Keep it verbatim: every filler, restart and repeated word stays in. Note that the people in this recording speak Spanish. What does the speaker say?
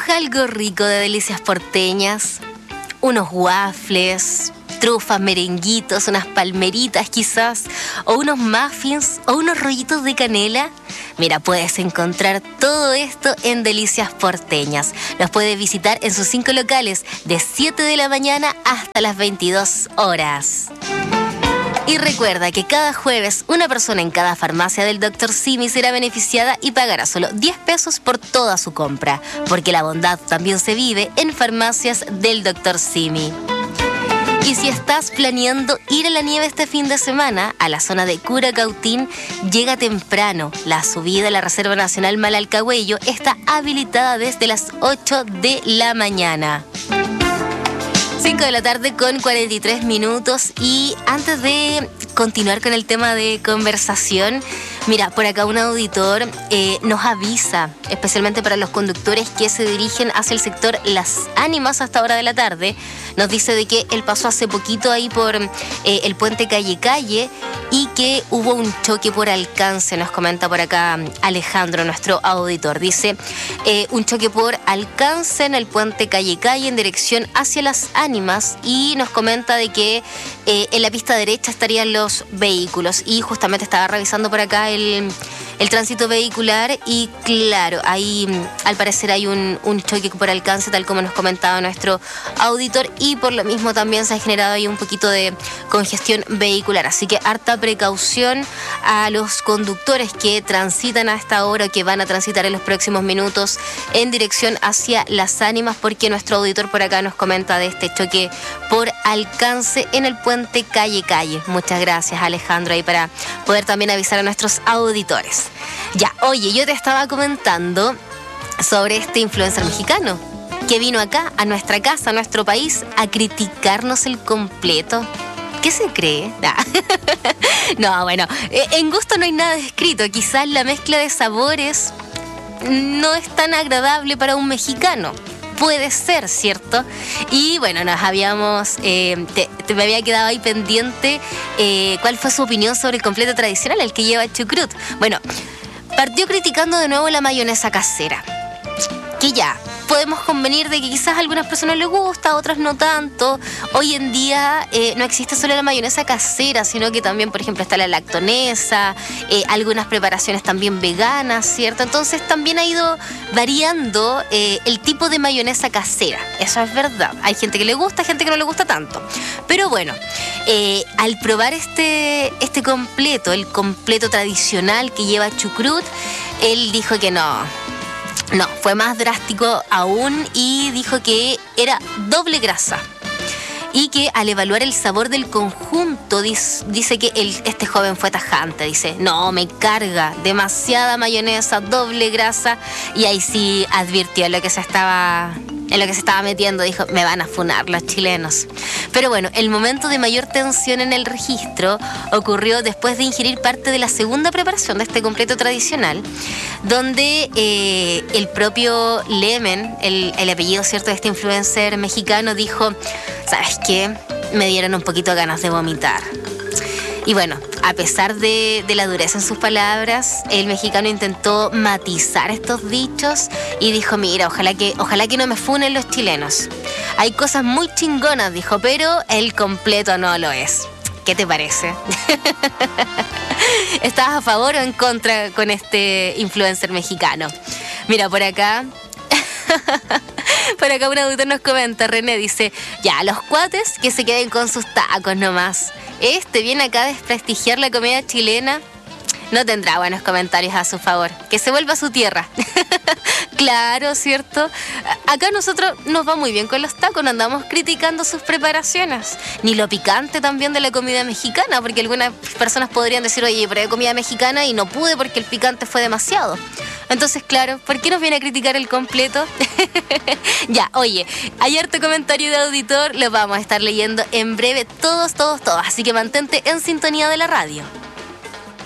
antoja algo rico de delicias porteñas? Unos waffles, trufas, merenguitos, unas palmeritas quizás, o unos muffins, o unos rollitos de canela. Mira, puedes encontrar todo esto en Delicias Porteñas. Los puedes visitar en sus cinco locales de siete de la mañana hasta las veintidós horas. Y recuerda que cada jueves una persona en cada farmacia del doctor Simi será beneficiada y pagará solo diez pesos por toda su compra, porque la bondad también se vive en farmacias del doctor Simi. Y si estás planeando ir a la nieve este fin de semana, a la zona de Curacautín, llega temprano. La subida a la Reserva Nacional Malalcahuello está habilitada desde las ocho de la mañana. cinco de la tarde con cuarenta y tres minutos. Y antes de continuar con el tema de conversación, mira, por acá un auditor eh, nos avisa, especialmente para los conductores que se dirigen hacia el sector Las Ánimas hasta hora de la tarde. Nos dice de que él pasó hace poquito ahí por eh, el puente Calle Calle y que hubo un choque por alcance, nos comenta por acá Alejandro, nuestro auditor. Dice, eh, un choque por alcance en el puente Calle Calle en dirección hacia Las Ánimas, y nos comenta de que eh, en la pista derecha estarían los vehículos, y justamente estaba revisando por acá el, el tránsito vehicular y claro, ahí al parecer hay un, un choque por alcance, tal como nos comentaba nuestro auditor, y por lo mismo también se ha generado ahí un poquito de congestión vehicular, así que harta precaución a los conductores que transitan a esta hora o que van a transitar en los próximos minutos en dirección hacia Las Ánimas, porque nuestro auditor por acá nos comenta de este choque por alcance en el puente Calle Calle. Muchas gracias, Alejandro, ahí para poder también avisar a nuestros auditores. Ya, oye, yo te estaba comentando sobre este influencer mexicano que vino acá, a nuestra casa, a nuestro país, a criticarnos el completo. ¿Qué se cree? Nah. No, bueno, en gusto no hay nada escrito. Quizás la mezcla de sabores no es tan agradable para un mexicano. Puede ser, ¿cierto? Y bueno, nos habíamos, eh, te, te me había quedado ahí pendiente eh, cuál fue su opinión sobre el completo tradicional, el que lleva chucrut. Bueno, partió criticando de nuevo la mayonesa casera, que ya podemos convenir de que quizás a algunas personas les gusta, a otras no tanto. Hoy en día eh, no existe solo la mayonesa casera, sino que también, por ejemplo, está la lactonesa, eh, algunas preparaciones también veganas, ¿cierto? Entonces también ha ido variando eh, el tipo de mayonesa casera. Eso es verdad. Hay gente que le gusta, gente que no le gusta tanto. Pero bueno, eh, al probar este, este completo, el completo tradicional que lleva chucrut, él dijo que no... No, fue más drástico aún y dijo que era doble grasa. Y que al evaluar el sabor del conjunto, dice, dice que el, este joven fue tajante. Dice, no, me carga demasiada mayonesa, doble grasa. Y ahí sí advirtió lo que se estaba... en lo que se estaba metiendo. Dijo, me van a funar los chilenos. Pero bueno, el momento de mayor tensión en el registro ocurrió después de ingerir parte de la segunda preparación de este completo tradicional, donde eh, el propio Lemen, el, el apellido cierto de este influencer mexicano, dijo, ¿sabes qué? Me dieron un poquito ganas de vomitar. Y bueno, a pesar de, de la dureza en sus palabras, el mexicano intentó matizar estos dichos y dijo, mira, ojalá que, ojalá que no me funen los chilenos. Hay cosas muy chingonas, dijo, pero el completo no lo es. ¿Qué te parece? ¿Estás a favor o en contra con este influencer mexicano? Mira, por acá... Por acá un auditor nos comenta, René, dice, ya, los cuates que se queden con sus tacos nomás. Este viene acá a desprestigiar la comida chilena. No tendrá buenos comentarios a su favor. Que se vuelva a su tierra. Claro, ¿cierto? Acá nosotros nos va muy bien con los tacos, no andamos criticando sus preparaciones. Ni lo picante también de la comida mexicana, porque algunas personas podrían decir, oye, probé comida mexicana y no pude porque el picante fue demasiado. Entonces, claro, ¿por qué nos viene a criticar el completo? Ya, oye, hay harto comentario de auditor, lo vamos a estar leyendo en breve, todos, todos, todos. Así que mantente en sintonía de la radio.